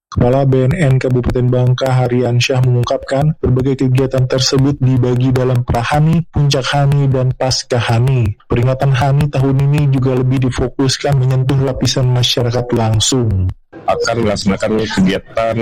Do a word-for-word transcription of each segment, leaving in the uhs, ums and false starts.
Kepala B N N Kabupaten Bangka Haryansyah mengungkapkan berbagai kegiatan tersebut dibagi dalam Prahani, Puncak Hani, dan Pasca Hani. Peringatan Hani tahun ini juga lebih difokuskan menyentuh lapisan masyarakat langsung. Akan melaksanakan kegiatan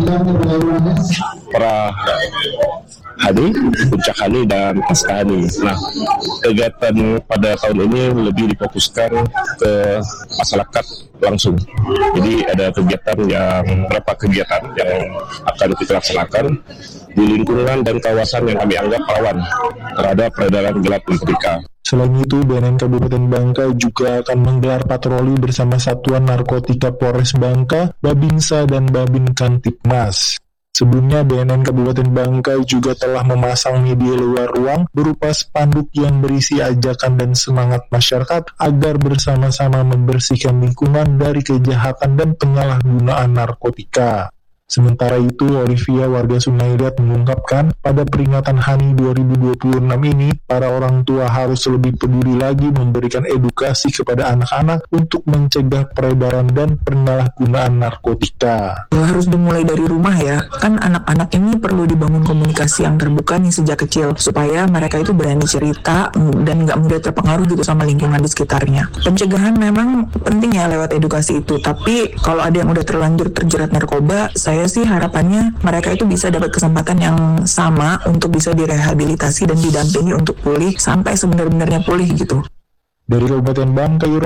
pra Hani, Puncak Hani, dan Pasca Hani. Nah, kegiatan pada tahun ini lebih difokuskan ke masyarakat langsung. Jadi ada kegiatan yang berapa kegiatan yang akan kita laksanakan di lingkungan dan kawasan yang kami anggap rawan terhadap peredaran gelap narkotika. Selain itu, B N N Kabupaten Bangka juga akan menggelar patroli bersama Satuan Narkotika Polres Bangka, Babinsa, dan Babin Kantipmas. Sebelumnya, B N N Kabupaten Bangka juga telah memasang media luar ruang berupa spanduk yang berisi ajakan dan semangat masyarakat agar bersama-sama membersihkan lingkungan dari kejahatan dan penyalahgunaan narkotika. Sementara itu, Olivia warga Sungai Liat mengungkapkan pada peringatan Hani dua ribu dua puluh enam ini, para orang tua harus lebih peduli lagi memberikan edukasi kepada anak-anak untuk mencegah peredaran dan penyalahgunaan narkotika. Harus dimulai dari rumah ya, kan anak-anak ini perlu dibangun komunikasi yang terbuka nih sejak kecil, supaya mereka itu berani cerita dan nggak mudah terpengaruh gitu sama lingkungan di sekitarnya. Pencegahan memang penting ya lewat edukasi itu, tapi kalau ada yang udah terlanjur terjerat narkoba, saya Saya sih harapannya mereka itu bisa dapat kesempatan yang sama untuk bisa direhabilitasi dan didampingi untuk pulih sampai sebenar-benarnya pulih gitu. Dari Kabupaten Bangka,